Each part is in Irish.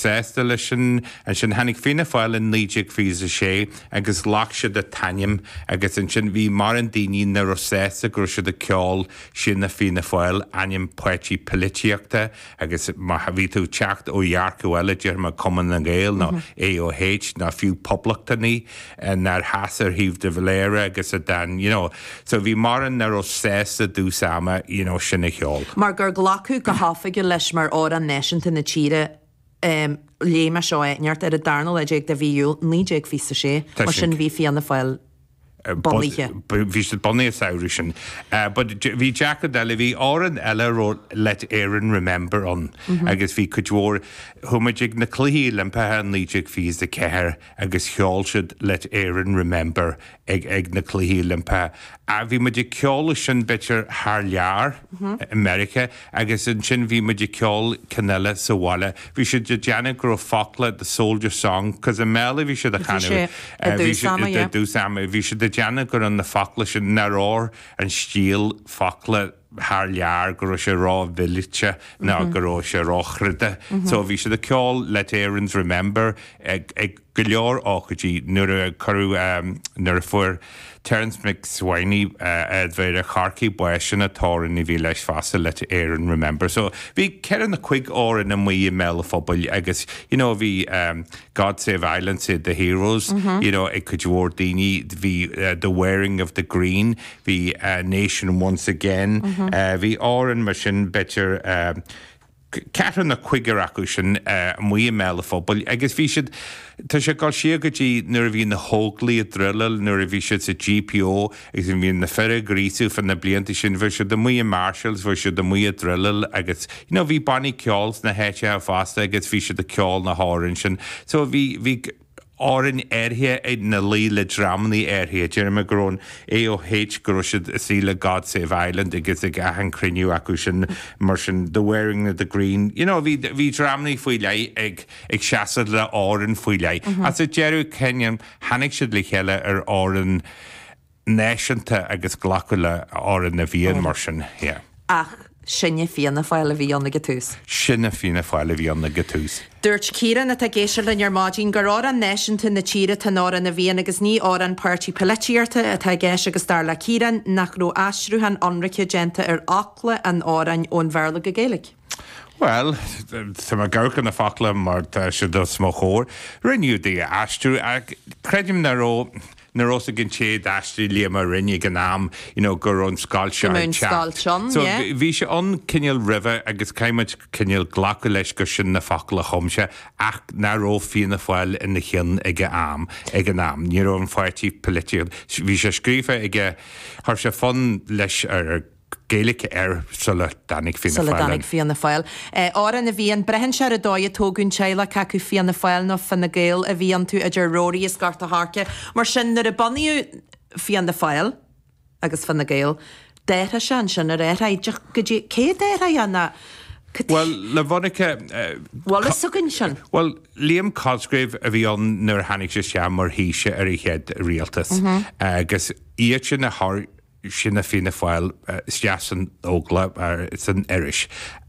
sésta lei sin an sin hanig fina fáil in níideag físa sé agus lách se de tanim agus an sin bhí mar an daoine na sésta gur se de ceáil sin na fina fáil aim poetí políteachta agus má bhí tú teacht ó dhearc bhile dear mar Cumann na Gael nó AOH na fiú poblachtaní nar hasar híomh de bhléire agus a dan, so bhí mar an na sésta dús ama, sinna cheáil. Mar gur glacu go háfaige leis mar á an neisianta na tíre léime seo éneart ar a darnal éideag de bhíú níideag fisa sé, mar sin bhí fianna fáil boníthe. Bhí sé bonné saoire sin. Bhí Jackar deile bhí áran eile ró let Éireann remember an, agus bhí cuidhór thuimeigh na cluí limpethe an níideag fís de céir agus cheáil siad let Éireann remember ag na cluí limpethe. A bhí muidir ceála sin bitir thar lear America agus an sin bhí muidir ceáil canile sa bhile. Bhí sé de deanna gur fácla the Soldier Song, cos a méla bhí sé de chanú dúsama, bhí sé de deanna gur an na fácla sin narár an stíl fácla thar lear gur sé rá bhilite ná gur sé ráchriide. So bhí sé de ceáil let Éireann remember ag go leor áchadí nuair a curú nuair a fuair Terence McSwiney bheith a charcaí buisin a tárin i bhí leis fása let Éireann remember. So bhí ceann na chuig ára na mí mé phobal agus, bhí God Save Ireland said the heroes, ag cuidhór daoine, bhí The Wearing of the Green, bhí Nation Once Again, bhí áran mar sin betir Catherine na cuigar acu sin mí mé phobal agus bhí siad tá sé gáil siad go dtí nuair a bhí na hóglaí a drillil nuair a bhí siad sa GPO agus bhí na fear grísú fan na blianta sin bhir siad do mí Marshals bhir siad do mí drillil agus bhí bannaí ceáils na héite a fásta agus bhí siad a ceáil na hárann sin. So bhí áran airthe na líle dramnaí airthe Jeremy Grón AOH gur siad síle God Save Ireland agus ag ahan criniú acu sin mar sin The Wearing of the Green. Bhí dramnaí faoi lei ag seaasad le áran faoi lei. As a Jerry Kenyon hanig siad le chéile ar áran náisianta agus ghlacu le áran na bhíon mar sin. Ach, sinne fianna fáil a bhí anna gotús. Sinna fianna fáil a bhí anna gotús. Dúirt Ciaran na tá géisiir le nearmádín gur áran náisianta na tíre tá áran na bhíon agus ní áran pártí políteachta a tá géis agus dar le Ciaran nach ró aisrúthan anracha genta ar achla an áran ón bhearla go Gaeilge. Well, tá mar gcurcha na fácla mar se do smó chóir. Rinneú dí astrú credim na ró Narosa gin sé dastri liam a rinne gan am, gur on Scalsean chat. So bhí sé on cinneal river agus caiimiid cinneal glacu leis go sin na fácla chumse ach naró fianna fáil in na chin ag an am. Ní an fáirtí políteach. Bhí sé scrífa ag thar sé fan leis ar Gaeilge sula danig fianna fáil. Áran a bhíon brehan se a dóid tógann teile cacu fianna fáil nó fanna Gael a bhíon tú idir róí is gart a háce, mar sin nar a banníú fianna fáil agus fanna Gael, déire sin ar éideach go dtí cé déire anna. Well, le bhainnice Wallace sugann sin. Well, Liam Cosgrave a bhí an nuair hanig sé seam mar híise ar I chéad rialtas. Agus iad sin na sinna fianna fáil steasan ógla it's an irish.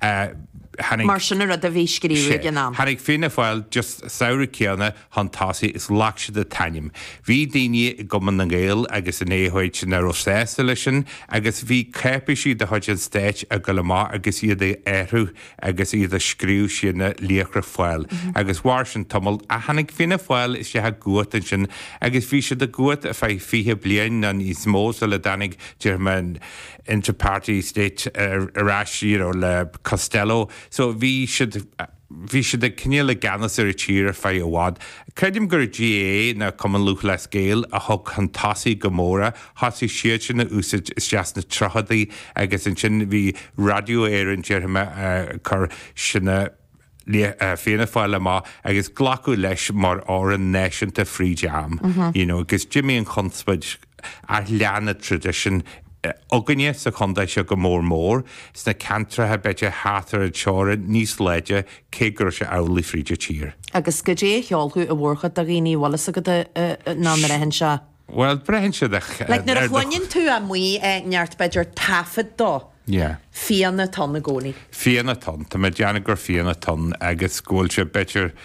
Mar sin a bhí scríú gan am. Hanig fianna fáil just saoire ceanna hantásaí is lach de tanim. Bhí daoine Cumann na Gael agus in éhoid sin ar sésta lei sin agus bhí cepaisí de chuid an stéit a go má agus iad éhrú agus iad a scríú sin na líochra fáil. Agus bhhair sin tomul a hanig fianna fáil is sethe guat sin agus bhí sé de guat a fé fiche blian an is mós le danig German Interparty State Arashi le Costello. So bhí siad a cnéile ganas ar a tír fé bhád. Credim gur GA na Cumann Luach les Gael a thug hantásaí go móra, hasí siad sin na úsid is just na trochadaí agus an sin bhí radio Éireann deartha chur sinna fianna fáile má agus glacu leis mar áran náisianta frídeam. Agus Jimmy an Chonspaid a leanna tradition Oganne sa chundaid se go mór, sna cantrathe beidir hátar a teora níos leide cé gur se eolaí fríide tír. Agus go dé cheolú a bhórcha a rií Wallace go ná rahan se. Well, brehan se nar a bhhainn tú a mí neart beidir tafad dó. Fianna ton na gcónaí. Fianna ton, tá me deanna gur fianna ton agus scóil se beidir